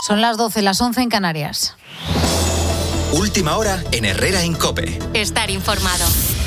Son las 12, las 11 en Canarias. Última hora en Herrera en COPE. Estar informado.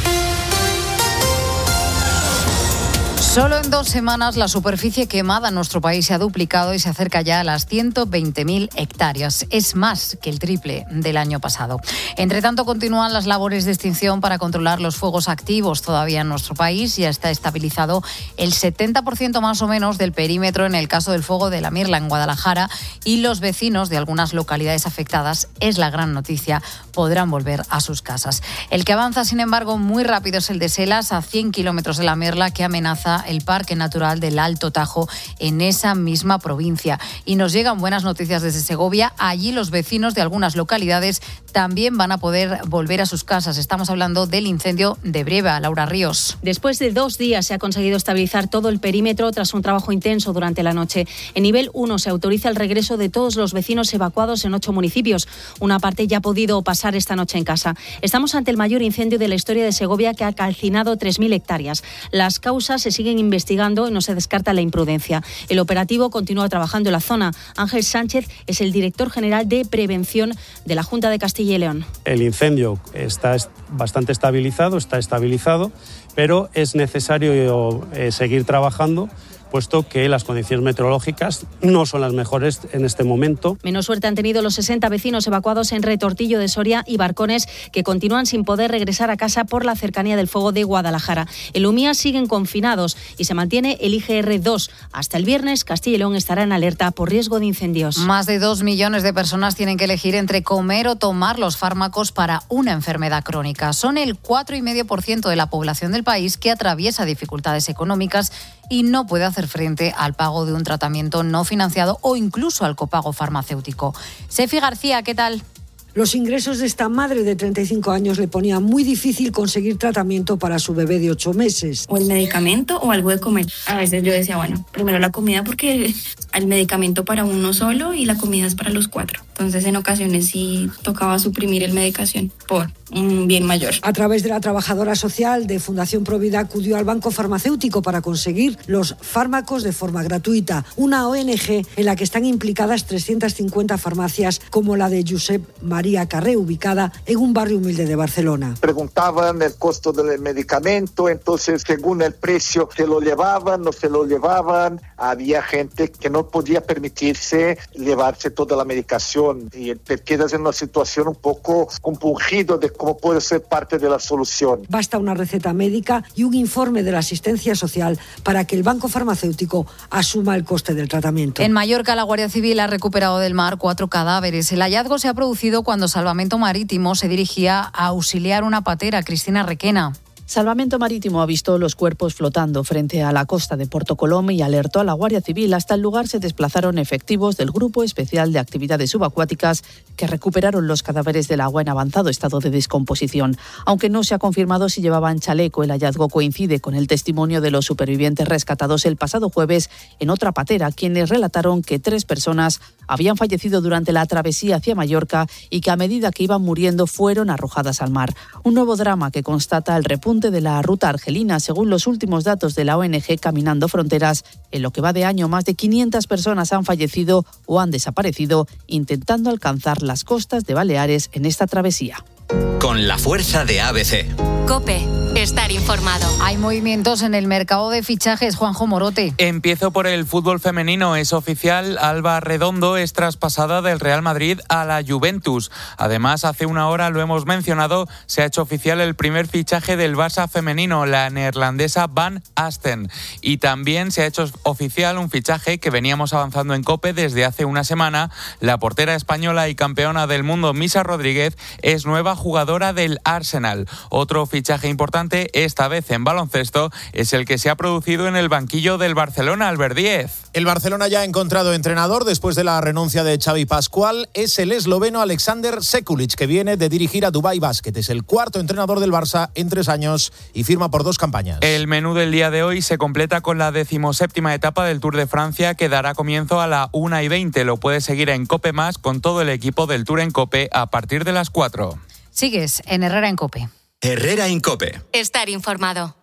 Solo en 2 semanas la superficie quemada en nuestro país se ha duplicado y se acerca ya a las 120.000 hectáreas. Es más que el triple del año pasado. Entre tanto, continúan las labores de extinción para controlar los fuegos activos todavía en nuestro país. Ya está estabilizado el 70% más o menos del perímetro en el caso del fuego de la Mirla en Guadalajara, y los vecinos de algunas localidades afectadas, es la gran noticia, podrán volver a sus casas. El que avanza, sin embargo, muy rápido es el de Selas, a 100 kilómetros de la Mirla, que amenaza el Parque Natural del Alto Tajo en esa misma provincia. Y nos llegan buenas noticias desde Segovia. Allí los vecinos de algunas localidades también van a poder volver a sus casas. Estamos hablando del incendio de Breva. Laura Ríos. Después de 2 días se ha conseguido estabilizar todo el perímetro tras un trabajo intenso durante la noche. En nivel 1 se autoriza el regreso de todos los vecinos evacuados en 8 municipios. Una parte ya ha podido pasar esta noche en casa. Estamos ante el mayor incendio de la historia de Segovia, que ha calcinado 3.000 hectáreas. Las causas se siguen investigando y no se descarta la imprudencia. El operativo continúa trabajando en la zona. Ángel Sánchez es el director general de prevención de la Junta de Castilla y León. El incendio está bastante estabilizado, pero es necesario seguir trabajando, puesto que las condiciones meteorológicas no son las mejores en este momento. Menos suerte han tenido los 60 vecinos evacuados en Retortillo de Soria y Barcones, que continúan sin poder regresar a casa por la cercanía del fuego de Guadalajara. En Lumía siguen confinados y se mantiene el IGR2. Hasta el viernes, Castilla y León estará en alerta por riesgo de incendios. Más de 2 millones de personas tienen que elegir entre comer o tomar los fármacos para una enfermedad crónica. Son el 4,5% de la población del país que atraviesa dificultades económicas y no puede hacer frente al pago de un tratamiento no financiado o incluso al copago farmacéutico. Sefi García, ¿qué tal? Los ingresos de esta madre de 35 años le ponían muy difícil conseguir tratamiento para su bebé de 8 meses. O el medicamento o algo de comer. A veces yo decía, bueno, primero la comida, porque el medicamento para uno solo y la comida es para los 4. Entonces en ocasiones sí tocaba suprimir el medicación por un bien mayor. A través de la trabajadora social de Fundación Provida acudió al banco farmacéutico para conseguir los fármacos de forma gratuita. Una ONG en la que están implicadas 350 farmacias, como la de Josep María Carré, ubicada en un barrio humilde de Barcelona. Preguntaban el costo del medicamento, entonces según el precio se lo llevaban, no se lo llevaban. Había gente que no podía permitirse llevarse toda la medicación y te quedas en una situación un poco compungido de cómo puede ser parte de la solución. Basta una receta médica y un informe de la asistencia social para que el banco farmacéutico asuma el coste del tratamiento. En Mallorca, la Guardia Civil ha recuperado del mar 4 cadáveres. El hallazgo se ha producido cuando Salvamento Marítimo se dirigía a auxiliar una patera. Cristina Requena. Salvamento Marítimo ha visto los cuerpos flotando frente a la costa de Puerto Colom y alertó a la Guardia Civil. Hasta el lugar se desplazaron efectivos del Grupo Especial de Actividades Subacuáticas, que recuperaron los cadáveres del agua en avanzado estado de descomposición. Aunque no se ha confirmado si llevaban chaleco, el hallazgo coincide con el testimonio de los supervivientes rescatados el pasado jueves en otra patera, quienes relataron que 3 personas habían fallecido durante la travesía hacia Mallorca y que a medida que iban muriendo fueron arrojadas al mar. Un nuevo drama que constata el repunte de la ruta argelina. Según los últimos datos de la ONG Caminando Fronteras, en lo que va de año más de 500 personas han fallecido o han desaparecido intentando alcanzar las costas de Baleares en esta travesía. Con la fuerza de ABC. COPE. Estar informado. Hay movimientos en el mercado de fichajes. Juanjo Morote. Empiezo por el fútbol femenino. Es oficial, Alba Redondo es traspasada del Real Madrid a la Juventus. Además, hace una hora, lo hemos mencionado, se ha hecho oficial el primer fichaje del Barça femenino, la neerlandesa Van Asten. Y también se ha hecho oficial un fichaje que veníamos avanzando en COPE desde hace una semana. La portera española y campeona del mundo, Misa Rodríguez, es nueva jugadora del Arsenal. Otro fichaje importante, esta vez en baloncesto, es el que se ha producido en el banquillo del Barcelona, Albert Díez. El Barcelona ya ha encontrado entrenador después de la renuncia de Xavi Pascual. Es el esloveno Alexander Sekulic, que viene de dirigir a Dubai Basket. Es el 4º entrenador del Barça en 3 años y firma por 2 campañas. El menú del día de hoy se completa con la 17ª etapa del Tour de Francia, que dará comienzo a la 1:20. Lo puedes seguir en COPE+, con todo el equipo del Tour en COPE a partir de las 4. Sigues en Herrera en COPE. Herrera en COPE. Estar informado.